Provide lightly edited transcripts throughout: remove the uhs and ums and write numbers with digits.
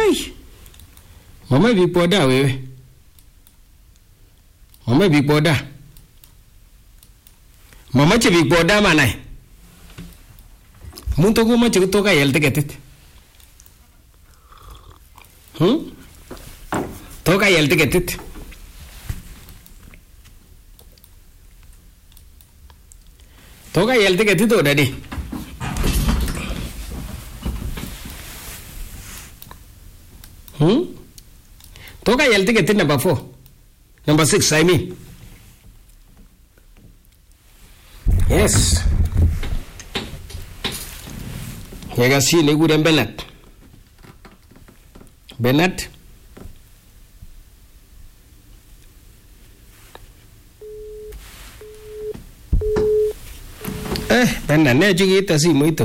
Ai. Mama biik boda wewe. Mama biik boda. Mama che biik boda manai. Muntu kumache kutoka yel tiketit. Toka yel tiketit. Toka yel tiketit o daddy. Toka yel tiketit number 4. Number 6, I mean. Yes. Yagasi ni guden Bennett. Bennett. Bennett ne chukita simu ito.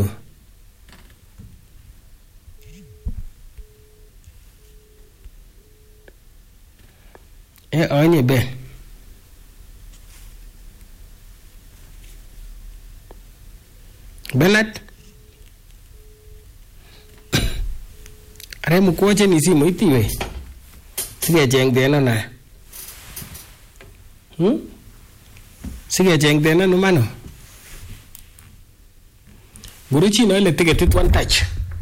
Anye Ben. Bennett. Are mkuache ni simu iti we. Sige cheng tena na. Sige cheng tena numano. Guruchi na ile tiketit one touch.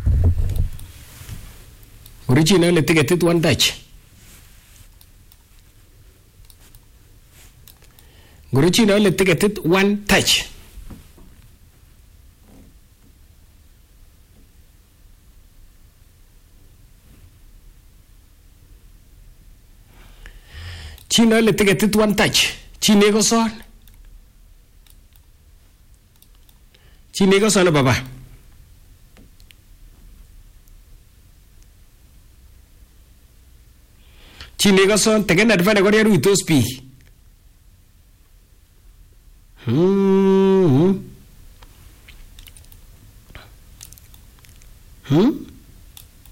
Guruchi na ile tiketit one touch. Guruchi na ile tiketit one touch. Chino ile tiketit one touch. Chine ko son. Chine ko son baba. Chine ko son tegen advane ko ru to speak.